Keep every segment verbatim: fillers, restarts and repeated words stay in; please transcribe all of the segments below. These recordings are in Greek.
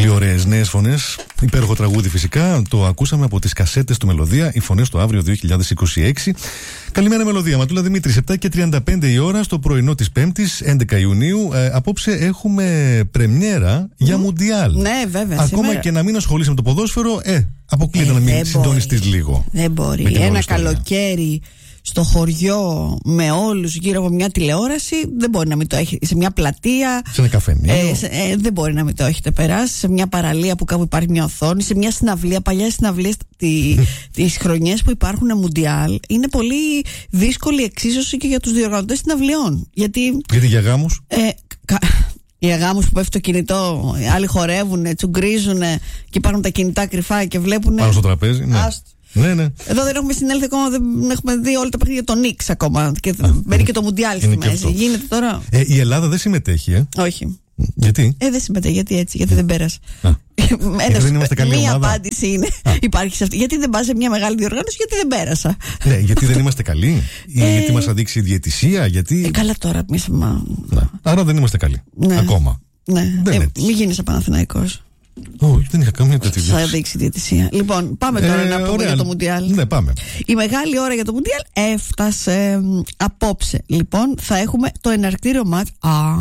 Πολύ ωραίες νέες φωνές. Υπέροχο τραγούδι φυσικά. Το ακούσαμε από τις κασέτες του Μελωδία. Οι φωνές του αύριο δύο χιλιάδες είκοσι έξι. Καλημέρα Μελωδία. Ματούλα Δημήτρη, επτά και τριάντα πέντε η ώρα στο πρωινό της Πέμπτης, έντεκα Ιουνίου. Ε, απόψε έχουμε πρεμιέρα mm. για Μουντιάλ. Ναι, βέβαια. Ακόμα σήμερα... και να μην ασχολείσαι με το ποδόσφαιρο, ε, αποκλείται ε, να μην συντονιστείς λίγο. Δεν μπορεί. Ένα καλοκαίρι στο χωριό με όλους γύρω από μια τηλεόραση, δεν μπορεί να μην το έχει. Σε μια πλατεία, σε ένα καφενείο, ε, σε, ε, δεν μπορεί να μην το έχετε περάσει. Σε μια παραλία που κάπου υπάρχει μια οθόνη, σε μια συναυλία, παλιά συναυλίες τη, τις χρονιές που υπάρχουν Μουντιάλ. Είναι πολύ δύσκολη εξίσωση και για τους διοργανωτές συναυλιών. Γιατί, γιατί για γάμους ε, κα, για γάμους που πέφτει το κινητό, οι άλλοι χορεύουν, τσουγκρίζουν και υπάρχουν τα κινητά κρυφά και βλέπουν πάνω στο τραπέζι, ναι. Άστο. Ναι, ναι. Εδώ δεν έχουμε συνέλθει ακόμα, δεν έχουμε δει όλα τα παιχνίδια των Νίξ ακόμα. Και μπαίνει και το Μουντιάλ στη μέση. Γίνεται τώρα. Ε, η Ελλάδα δεν συμμετέχει, ε. Όχι. Γιατί? Ε, δεν συμμετέχει, γιατί έτσι, γιατί δεν πέρασε. Ένα, δεν είμαστε καλή μία ομάδα. απάντηση είναι, υπάρχει σε αυτή. Γιατί δεν πα σε μια μεγάλη διοργάνωση, γιατί δεν πέρασα. Ναι, γιατί δεν είμαστε καλοί. Ή ε, γιατί μας αδείξει η διαιτησία, γιατί. Ε, καλά τώρα, εμείς. Μα... Ναι. Άρα δεν είμαστε καλοί. Ναι. Ακόμα. Ναι. Ε, μην γίνεσαι Παναθηναϊκός. Όχι, δεν είχα καμία τέτοια διάθεση. Θα δείξει διαιτησία. Λοιπόν, πάμε τώρα ε, να πούμε ωραία, για το Μουντιάλ. Ναι, πάμε. Η μεγάλη ώρα για το Μουντιάλ έφτασε απόψε. Λοιπόν, θα έχουμε το εναρκτήριο μάτς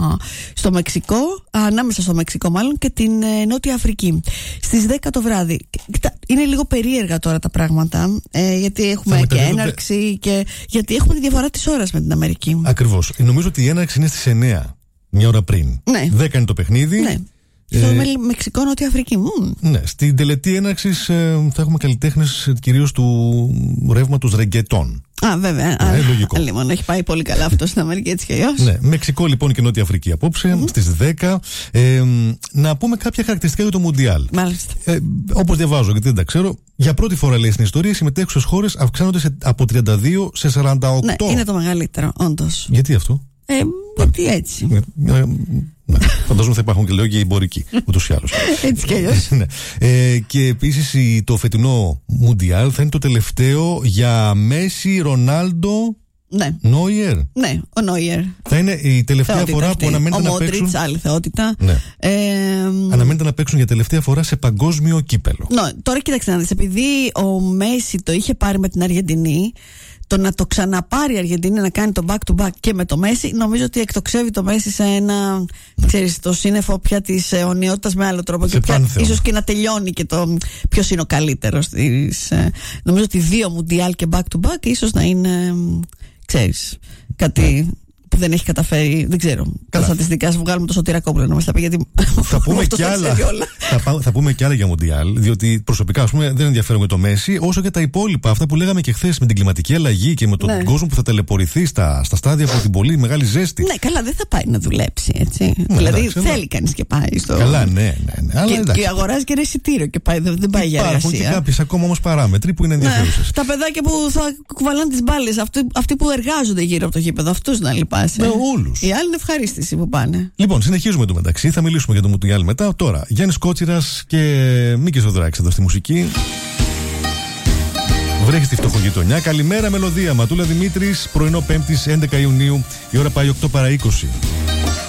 στο Μεξικό, ανάμεσα στο Μεξικό μάλλον και την ε, Νότια Αφρική. Στις δέκα το βράδυ. Κοίτα, είναι λίγο περίεργα τώρα τα πράγματα, ε, γιατί έχουμε και έναρξη και γιατί έχουμε τη διαφορά της ώρας με την Αμερική. Ακριβώς. Νομίζω ότι η έναρξη είναι στις εννιά, μια ώρα πριν. Ναι. δέκα είναι το παιχνίδι. Ναι. Στο ε, Μεξικό, Νότια Αφρική. Mm. Ναι, στην τελετή έναρξης ε, θα έχουμε καλλιτέχνες κυρίως του ρεύματος ρεγκετών. Α, βέβαια. Ναι, α, λογικό. Λοιπόν, έχει πάει πολύ καλά αυτό στην Αμερική, έτσι κι αλλιώς. Ναι, Μεξικό λοιπόν και Νότια Αφρική απόψε mm-hmm. στις δέκα. Ε, να πούμε κάποια χαρακτηριστικά για το Μουντιάλ. Μάλιστα. Ε, όπως διαβάζω, γιατί δεν τα ξέρω, για πρώτη φορά λέει στην ιστορία οι συμμετέχουσες χώρες αυξάνονται σε, από τριάντα δύο σε σαράντα οκτώ. Ναι, είναι το μεγαλύτερο, όντως. Γιατί αυτό? Ε, γιατί έτσι. Ε, ε, ναι, φαντάζομαι θα υπάρχουν και λέω και εμπορικοί, ούτως ή άλλως. Έτσι κι αλλιώς. Ναι. Ε, και επίσης το φετινό Μουντιάλ θα είναι το τελευταίο για Μέση, Ρονάλντο, ναι. Νόιερ. Ναι, ο Νόιερ. Θα είναι η τελευταία θεότητα φορά αυτή. που αναμένεται ο να παίξουν. Μόντριτς, άλλη θεότητα. Ναι. Ε, αναμένεται να παίξουν για τελευταία φορά σε παγκόσμιο κύπελο. Ναι, τώρα κοίταξε να δεις, επειδή ο Μέση το είχε πάρει με την Αργεντινή, το να το ξαναπάρει η Αργεντινή να κάνει το back to back και με το Μέση, νομίζω ότι εκτοξεύει το Μέση σε ένα, ξέρεις, το σύννεφο πια της αιωνιότητας με άλλο τρόπο. Σε και πια, ίσως και να τελειώνει και το ποιος είναι ο καλύτερος της. Νομίζω ότι δύο Μουντιάλ και back to back ίσως να είναι, ξέρεις, κάτι που δεν έχει καταφέρει, δεν ξέρω. Καλά. Τα στατιστικά, σου βγάλουμε το Σωτηρακόπουλο να μας τα πει, γιατί θα πούμε κι άλλα. θα, θα πούμε κι άλλα για Μουντιάλ, διότι προσωπικά ας πούμε, δεν ενδιαφέρομαι το Μέση, όσο και τα υπόλοιπα, αυτά που λέγαμε και χθες με την κλιματική αλλαγή και με τον ναι. κόσμο που θα ταλαιπωρηθεί στα, στα στάδια από την πολύ μεγάλη ζέστη. Ναι, καλά, δεν θα πάει να δουλέψει, έτσι. Ναι, δηλαδή εντάξει, θέλει κανείς και πάει στο. Καλά, ναι, ναι. ναι. Αλλά, και, και αγοράζει και ένα εισιτήριο και πάει, δεν, δεν πάει για εργασία. Υπάρχουν και κάποιες ακόμα όμως παράμετροι που είναι ενδιαφέρουσες. Ναι, τα παιδάκια που θα κουβαλάνε τις μπάλες, αυτοί, αυτοί που εργάζονται γύρω από το γήπεδο, αυτούς να λυπάσαι. Με όλους. Οι άλλοι είναι ευχαρίστηση που πάνε. Λοιπόν, συνεχίζουμε το μεταξύ. Θα μιλήσουμε για το Μουντιάλ μετά. Τώρα, Γιάννης Κότσιρας και Μίκης Θοδωράκης εδώ στη μουσική. Βρέχει στη φτωχογειτονιά. Καλημέρα, Μελωδία. Ματούλα Δημήτρης, πρωινό Πέμπτης έντεκα Ιουνίου. Η ώρα πάει οκτώ παρά είκοσι.